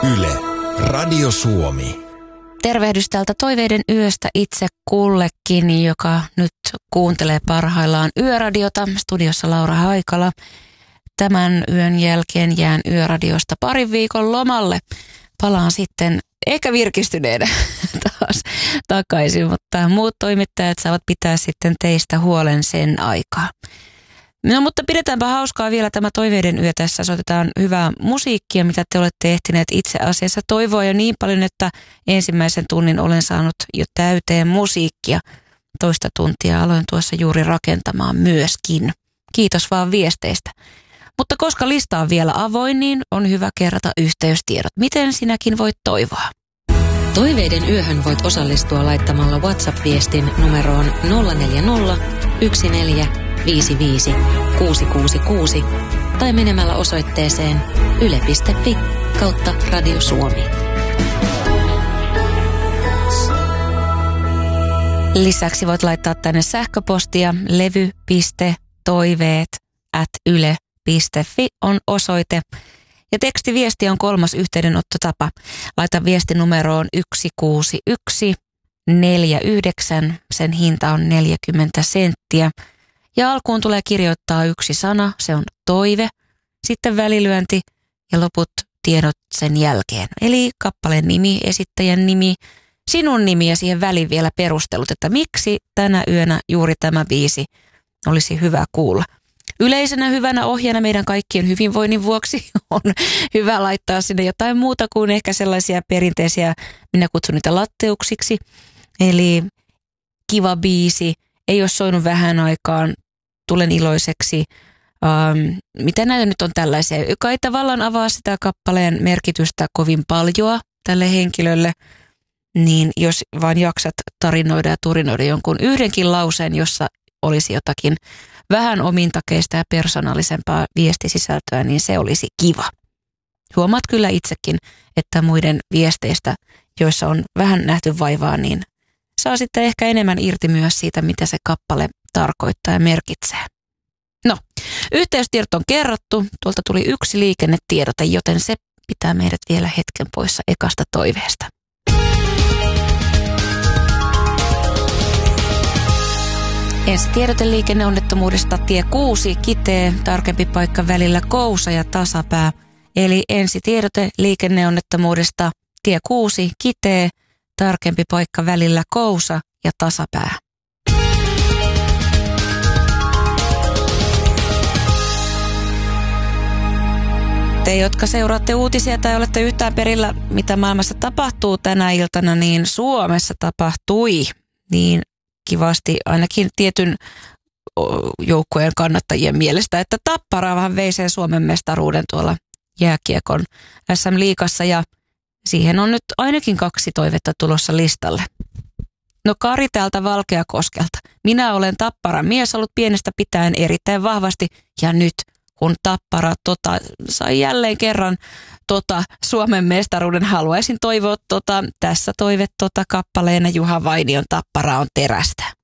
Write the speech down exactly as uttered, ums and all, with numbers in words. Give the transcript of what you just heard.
Yle, Radio Suomi. Tervehdys täältä Toiveiden yöstä itse kullekin, joka nyt kuuntelee parhaillaan Yöradiota. Studiossa Laura Haikala. Tämän yön jälkeen jään Yöradiosta parin viikon lomalle. Palaan sitten ehkä virkistyneenä taas takaisin, mutta muut toimittajat saavat pitää sitten teistä huolen sen aikaa. No mutta pidetäänpä hauskaa vielä tämä Toiveiden yö tässä. Soitetaan hyvää musiikkia, mitä te olette ehtineet itse asiassa toivoa jo niin paljon, että ensimmäisen tunnin olen saanut jo täyteen musiikkia. Toista tuntia aloin tuossa juuri rakentamaan myöskin. Kiitos vaan viesteistä. Mutta koska lista on vielä avoin, niin on hyvä kerrata yhteystiedot. Miten sinäkin voit toivoa? Toiveiden yöhön voit osallistua laittamalla WhatsApp-viestin numeroon nolla neljä nolla yksi neljä viisi viisi kuusi kuusi kuusi tai menemällä osoitteeseen yle piste fi kautta Radio Suomi. Lisäksi voit laittaa tänne sähköpostia levy piste toiveet ät yle piste fi on osoite. Ja tekstiviesti on kolmas yhteydenottotapa. Laita viesti numeroon yksi kuusi yksi neljä yhdeksän. Sen hinta on neljäkymmentä senttiä. Ja alkuun tulee kirjoittaa yksi sana, se on toive, sitten välilyönti ja loput tiedot sen jälkeen. Eli kappaleen nimi, esittäjän nimi, sinun nimi ja siihen väliin vielä perustelut, että miksi tänä yönä juuri tämä biisi olisi hyvä kuulla. Yleisenä hyvänä ohjana meidän kaikkien hyvinvoinnin vuoksi on hyvä laittaa sinne jotain muuta kuin ehkä sellaisia perinteisiä, minä kutsun niitä latteuksiksi. Eli kiva biisi, ei ole soinut vähän aikaan, tulen iloiseksi. Ähm, mitä näitä nyt on tällaisia, joka ei tavallaan avaa sitä kappaleen merkitystä kovin paljon tälle henkilölle, niin jos vaan jaksat tarinoida ja turinoida jonkun yhdenkin lauseen, jossa olisi jotakin vähän omintakeista ja persoonallisempaa viestisisältöä, niin se olisi kiva. Huomaat kyllä itsekin, että muiden viesteistä, joissa on vähän nähty vaivaa, niin saa sitten ehkä enemmän irti myös siitä, mitä se kappale tarkoittaa ja merkitsee. No, yhteystiedot on kerrottu. Tuolta tuli yksi liikennetiedote, joten se pitää meidät vielä hetken poissa ekasta toiveesta. Ensi tiedote liikenneonnettomuudesta tie kuusi, Kitee, tarkempi paikka välillä Kousa ja Tasapää. Eli ensi tiedote liikenneonnettomuudesta tie kuusi, Kitee, tarkempi paikka välillä Kousa ja Tasapää. Te, jotka seuraatte uutisia tai olette yhtään perillä, mitä maailmassa tapahtuu tänä iltana, niin Suomessa tapahtui niin kivasti ainakin tietyn joukkojen kannattajien mielestä, että Tappara vähän vei sen Suomen mestaruuden tuolla jääkiekon äs äm-liigassa ja siihen on nyt ainakin kaksi toivetta tulossa listalle. No Kari täältä Valkeakoskelta. Minä olen Tapparan mies, ollut pienestä pitäen erittäin vahvasti ja nyt kun Tappara tota, sai jälleen kerran tota, Suomen mestaruuden, haluaisin toivoa tota, tässä toive tota, kappaleena Juha Vainion Tappara on terästä.